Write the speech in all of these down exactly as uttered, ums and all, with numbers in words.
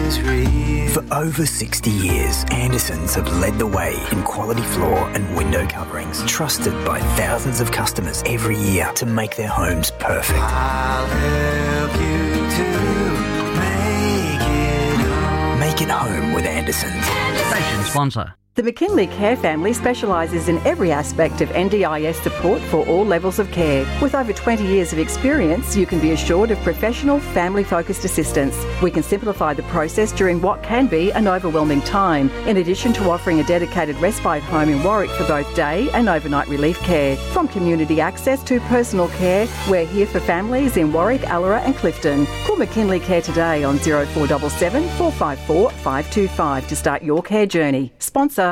is real. For over sixty years, Andersons have led the way in quality floor and window coverings, trusted by thousands of customers every year to make their homes perfect. I'll help you to make it home. Make it home with Andersons. Station sponsor. The McKinley Care family specialises in every aspect of N D I S support for all levels of care. With over twenty years of experience, you can be assured of professional, family-focused assistance. We can simplify the process during what can be an overwhelming time, in addition to offering a dedicated respite home in Warwick for both day and overnight relief care. From community access to personal care, we're here for families in Warwick, Allora and Clifton. Call McKinley Care today on zero four seven seven, four five four, five two five to start your care journey. Sponsor.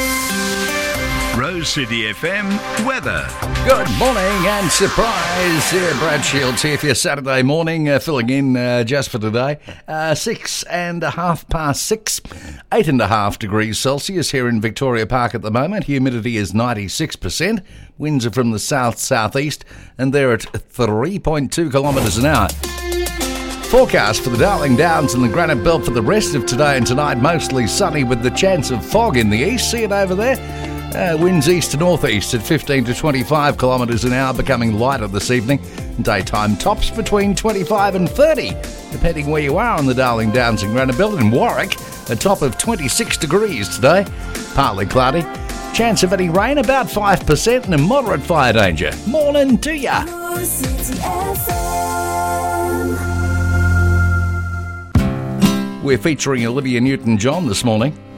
Rose City F M weather. Good morning and surprise. Yeah, Brad Shields here for your Saturday morning, uh, filling in uh, just for today. Uh, six and a half past six, eight and a half degrees Celsius here in Victoria Park at the moment. Humidity is ninety-six percent. Winds are from the south-southeast and they're at three point two kilometres an hour. Forecast for the Darling Downs and the Granite Belt for the rest of today and tonight, mostly sunny with the chance of fog in the east. See it over there? Uh, winds east to northeast at fifteen to twenty-five kilometres an hour, becoming lighter this evening. Daytime tops between twenty-five and thirty, depending where you are on the Darling Downs and Granite Belt. In Warwick, a top of twenty-six degrees today. Partly cloudy. Chance of any rain about five percent and a moderate fire danger. Morning to ya. We're featuring Olivia Newton-John this morning.